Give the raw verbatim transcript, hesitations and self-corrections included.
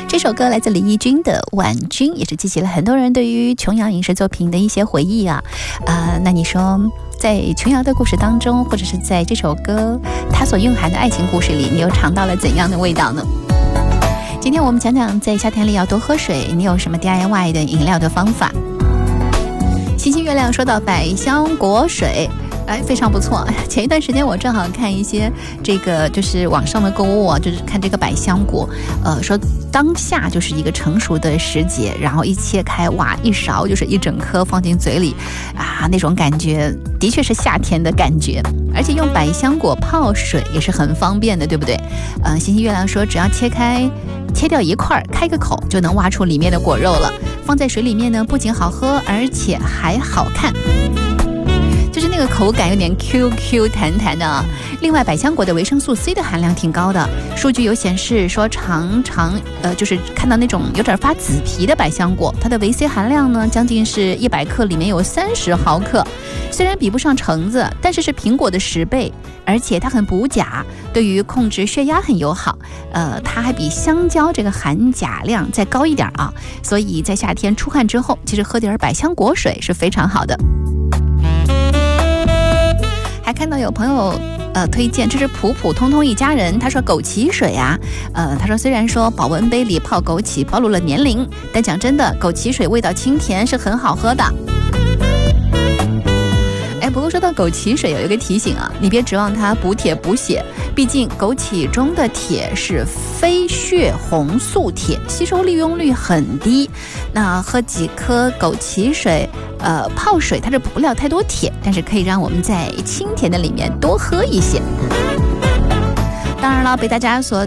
这首歌来自李翊君的《婉君》，也是激起了很多人对于琼瑶影视作品的一些回忆啊。呃，那你说在琼瑶的故事当中，或者是在这首歌它所蕴含的爱情故事里，你又尝到了怎样的味道呢？今天我们讲讲在夏天里要多喝水，你有什么 D I Y 的饮料的方法？星星月亮说到百香果水，哎，非常不错。前一段时间我正好看一些这个就是网上的购物啊，就是看这个百香果，呃，说当下就是一个成熟的时节，然后一切开，哇，一勺就是一整颗放进嘴里，啊，那种感觉的确是夏天的感觉。而且用百香果泡水也是很方便的，对不对？呃，星星月亮说，只要切开，切掉一块，开个口就能挖出里面的果肉了。放在水里面呢，不仅好喝，而且还好看。就是那个口感有点 Q Q 弹弹的啊。另外，百香果的维生素 C 的含量挺高的，数据有显示说，常常呃就是看到那种有点发紫皮的百香果，它的维 C 含量呢将近是一百克里面有三十毫克，虽然比不上橙子，但是是苹果的十倍，而且它很补钾，对于控制血压很友好。呃，它还比香蕉这个含钾量再高一点啊，所以在夏天出汗之后，其实喝点百香果水是非常好的。还看到有朋友呃推荐，这是普普通通一家人，他说枸杞水啊，呃，他说虽然说保温杯里泡枸杞暴露了年龄，但讲真的，枸杞水味道清甜，是很好喝的。哎，不过说到枸杞水，有一个提醒啊，你别指望它补铁补血，毕竟枸杞中的铁是非血红素铁，吸收利用率很低。那喝几颗枸杞水，呃，泡水它是补不了太多铁，但是可以让我们在清甜的里面多喝一些。当然了，被大家所